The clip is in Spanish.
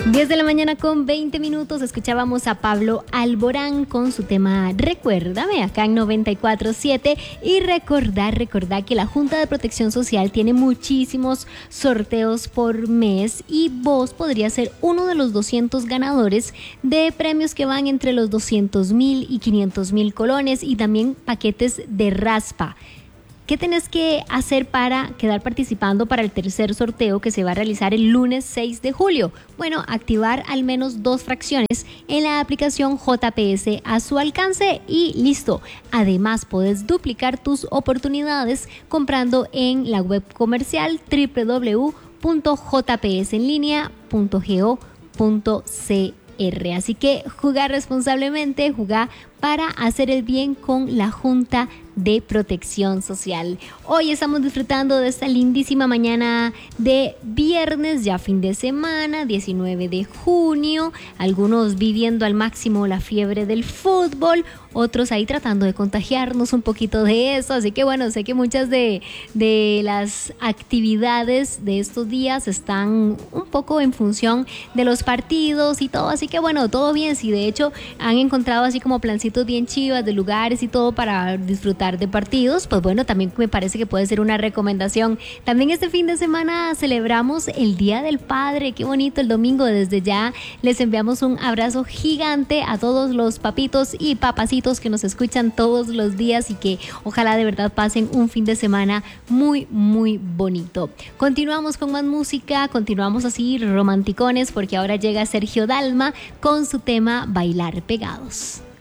10 de la mañana con 20 minutos escuchábamos a Pablo Alborán con su tema Recuérdame acá en 94.7 y recordar que la Junta de Protección Social tiene muchísimos sorteos por mes y vos podrías ser uno de los 200 ganadores de premios que van entre los 200,000 y 500,000 colones y también paquetes de raspa. ¿Qué tenés que hacer para quedar participando para el tercer sorteo que se va a realizar el lunes 6 de julio? Bueno, activar al menos 2 fracciones en la aplicación JPS a su alcance y listo. Además, puedes duplicar tus oportunidades comprando en la web comercial www.jpsenlinea.go.cr. Así que jugar responsablemente, jugar para hacer el bien con la Junta de Protección Social. Hoy estamos disfrutando de esta lindísima mañana de viernes, ya fin de semana, 19 de junio, algunos viviendo al máximo la fiebre del fútbol, otros ahí tratando de contagiarnos un poquito de eso, así que bueno, sé que muchas de las actividades de estos días están un poco en función de los partidos y todo, así que bueno, todo bien, si de hecho han encontrado así como plancitos bien chivas de lugares y todo para disfrutar de partidos, pues bueno, también me parece que puede ser una recomendación. También este fin de semana celebramos el Día del Padre, qué bonito el domingo, desde ya les enviamos un abrazo gigante a todos los papitos y papacitos que nos escuchan todos los días y que ojalá de verdad pasen un fin de semana muy, muy bonito. Continuamos con más música, continuamos así romanticones porque ahora llega Sergio Dalma con su tema Bailar Pegados.